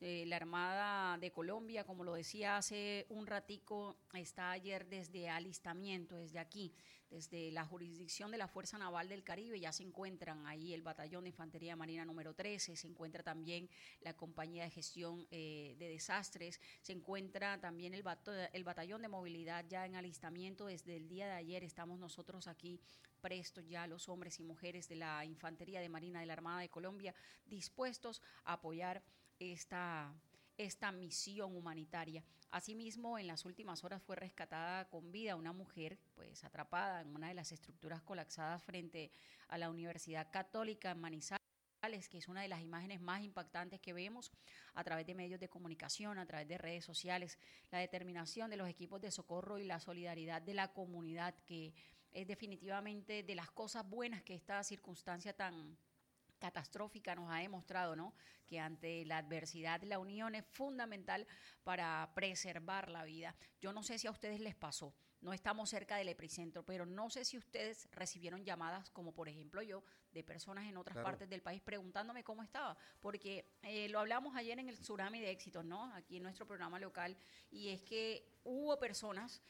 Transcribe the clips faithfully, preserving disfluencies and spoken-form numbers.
Eh, la Armada de Colombia, como lo decía hace un ratico, está ayer desde alistamiento, desde aquí, desde la jurisdicción de la Fuerza Naval del Caribe. Ya se encuentran ahí el Batallón de Infantería Marina número trece, se encuentra también la Compañía de Gestión eh, de Desastres, se encuentra también el, bat el Batallón de Movilidad ya en alistamiento. Desde el día de ayer estamos nosotros aquí prestos ya, los hombres y mujeres de la Infantería de Marina de la Armada de Colombia, dispuestos a apoyar esta, esta misión humanitaria. Asimismo, en las últimas horas fue rescatada con vida una mujer pues atrapada en una de las estructuras colapsadas frente a la Universidad Católica en Manizales, que es una de las imágenes más impactantes que vemos a través de medios de comunicación, a través de redes sociales. La determinación de los equipos de socorro y la solidaridad de la comunidad, que es definitivamente de las cosas buenas que esta circunstancia tan catastrófica nos ha demostrado, ¿no? Que ante la adversidad la unión es fundamental para preservar la vida. Yo no sé si a ustedes les pasó, no estamos cerca del epicentro, pero no sé si ustedes recibieron llamadas, como por ejemplo yo, de personas en otras Claro. partes del país preguntándome cómo estaba, porque eh, lo hablamos ayer en el Tsunami de Éxitos, ¿no? Aquí en nuestro programa local, y es que hubo personas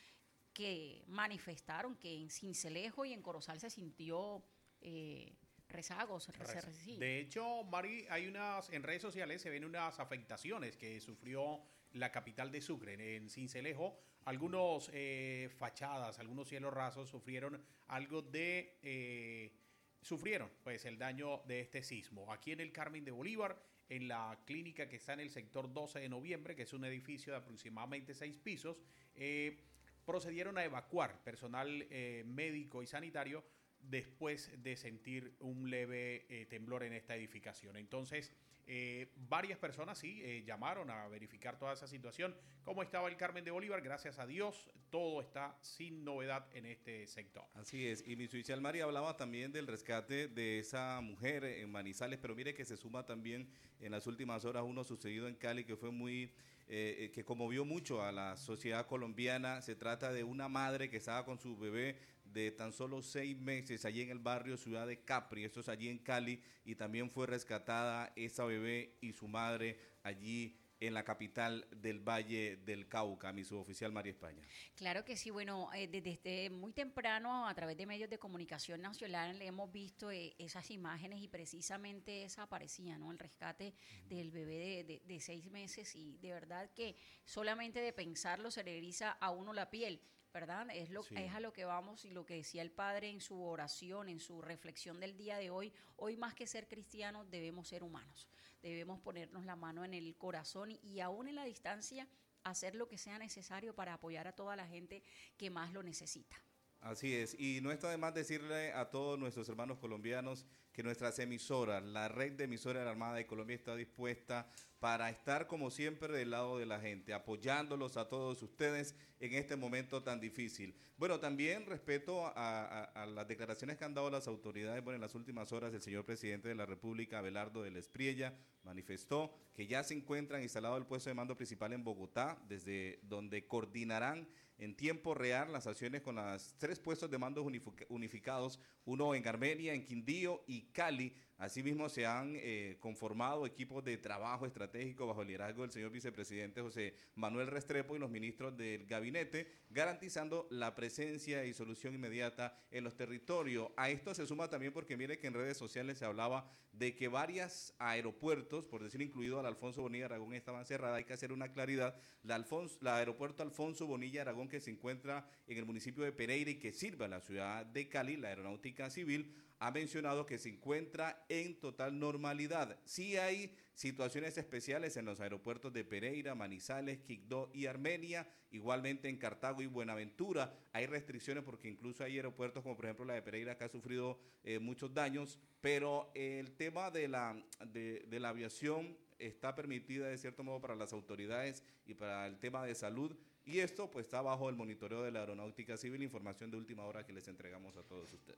que manifestaron que en Sincelejo y en Corozal se sintió eh, rezagos, Res- sí. De hecho, Mari, hay unas, en redes sociales se ven unas afectaciones que sufrió la capital de Sucre, en Sincelejo. Algunos eh, fachadas, algunos cielos rasos sufrieron algo de... eh, sufrieron pues el daño de este sismo. Aquí en el Carmen de Bolívar, en la clínica que está en el sector doce de noviembre, que es un edificio de aproximadamente seis pisos, eh, procedieron a evacuar personal eh, médico y sanitario después de sentir un leve eh, temblor en esta edificación. Entonces, eh, varias personas sí eh, llamaron a verificar toda esa situación. ¿Cómo estaba el Carmen de Bolívar? Gracias a Dios, todo está sin novedad en este sector. Así es, y mi Suichal Mari hablaba también del rescate de esa mujer en Manizales, pero mire que se suma también en las últimas horas uno sucedido en Cali que fue muy, eh, que conmovió mucho a la sociedad colombiana. Se trata de una madre que estaba con su bebé de tan solo seis meses allí en el barrio Ciudad de Capri, esto es allí en Cali, y también fue rescatada esa bebé y su madre allí en la capital del Valle del Cauca, mi suboficial María España. Claro que sí, bueno, eh, desde, desde muy temprano a través de medios de comunicación nacional hemos visto eh, esas imágenes y precisamente esa aparecía, ¿no? El rescate del bebé de, de, de seis meses y de verdad que solamente de pensarlo se le eriza a uno la piel. ¿Verdad? Es, lo, Sí. es a lo que vamos y lo que decía el Padre en su oración, en su reflexión del día de hoy. Hoy más que ser cristianos debemos ser humanos, debemos ponernos la mano en el corazón y, y aún en la distancia hacer lo que sea necesario para apoyar a toda la gente que más lo necesita. Así es, y no está de más decirle a todos nuestros hermanos colombianos que nuestras emisoras, la red de emisoras de la Armada de Colombia está dispuesta para estar como siempre del lado de la gente, apoyándolos a todos ustedes en este momento tan difícil. Bueno, también respeto a, a, a las declaraciones que han dado las autoridades. Bueno, en las últimas horas el señor presidente de la República, Abelardo del Espriella, manifestó que ya se encuentran instalado el puesto de mando principal en Bogotá, desde donde coordinarán en tiempo real las acciones con los tres puestos de mando unificados, uno en Armenia, en Quindío y Cali. Asimismo se han eh, conformado equipos de trabajo estratégico bajo el liderazgo del señor vicepresidente José Manuel Restrepo y los ministros del gabinete, garantizando la presencia y solución inmediata en los territorios. A esto se suma también porque mire que en redes sociales se hablaba de que varios aeropuertos, por decir incluido al Alfonso Bonilla Aragón, estaban cerradas. Hay que hacer una claridad. La, Alfonso, la aeropuerto Alfonso Bonilla Aragón, que se encuentra en el municipio de Pereira y que sirve a la ciudad de Cali, la aeronáutica civil, ha mencionado que se encuentra en total normalidad. Sí hay situaciones especiales en los aeropuertos de Pereira, Manizales, Quibdó y Armenia, igualmente en Cartago y Buenaventura. Hay restricciones porque incluso hay aeropuertos como por ejemplo la de Pereira que ha sufrido eh, muchos daños, pero el tema de la, de, de la aviación está permitida de cierto modo para las autoridades y para el tema de salud. Y esto pues está bajo el monitoreo de la Aeronáutica Civil, información de última hora que les entregamos a todos ustedes.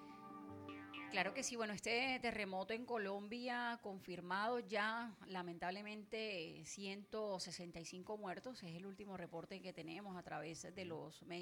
Claro que sí, bueno, este terremoto en Colombia confirmado ya, lamentablemente ciento sesenta y cinco muertos, es el último reporte que tenemos a través de los medios